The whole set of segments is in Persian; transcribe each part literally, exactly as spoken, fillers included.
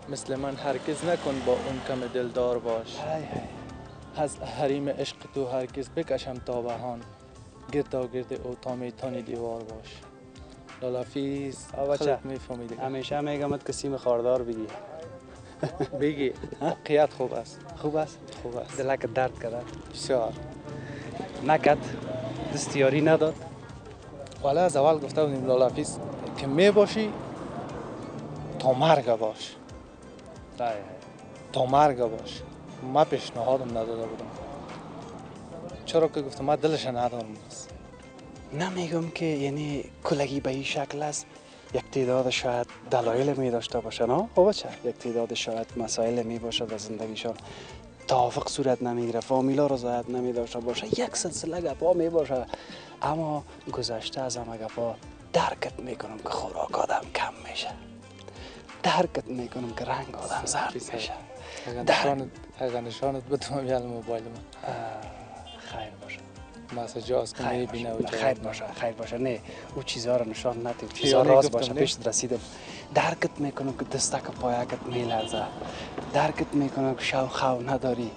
مثل من هرگز نکن با اون کم دلدار باش. های های. از حریم عشق تو هرگز بکشم تا بهان، گرد تا گرد او تا میتانی دیوار باش. لالافیز خودت میفهمی دیگه. همیشه میگم که سیم خاردار بگی. بگی واقعیت خوب است. خوب است؟ خوب است. دلک درد کرد. بسیار. نکد دستیاری نداد. والا از اول گفته بودیم لالافیز که می باشی تا مرگ باش. های های. تا مرگ باش. ما پیشنهادم نداده بودم. چرا که گفتم ما دلش ندارم است. نمیگم که یعنی کلگی به این شکل است. یک تعداد شاید دلایل می داشته باشه نه؟ خب بچه یک تعداد شاید مسائل می باشه در زندگیشان توافق صورت نمیگیره، فامیلا رضایت نمی داشته باشه، یک سلسله گپا می باشه، اما گذشته از همه گپا درکت میکنم که خوراک آدم کم میشه، درکت میکنم که رنگ آدم زرد میشه. اگر نشانت بدم یال موبایل من خیر باشه. مسیج هاست که میبینه و خیر باشه خیر باشه. نه او چیزها رو نشان ندید، چیزها راز باشه. پیشت رسیدم درکت میکنم که دستک پایکت میلرزه، درکت میکنم که شو خو نداری.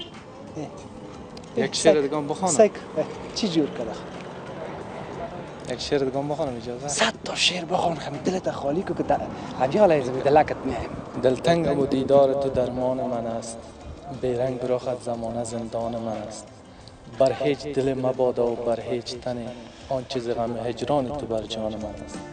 یک شعر دیگه بخونم. سک چی جور کرده؟ یک شعر دیگه بخونم اجازه؟ صد تا شعر بخون خمی دلت خالی که هجا لایز می دلکت میایم. دلتنگ و دیدار تو درمان من است، بیرنگ براخت زمانه زندان من است. بر هیچ دل مبادا و بر هیچ تن آن چیز غم هجران تو بر جان من است.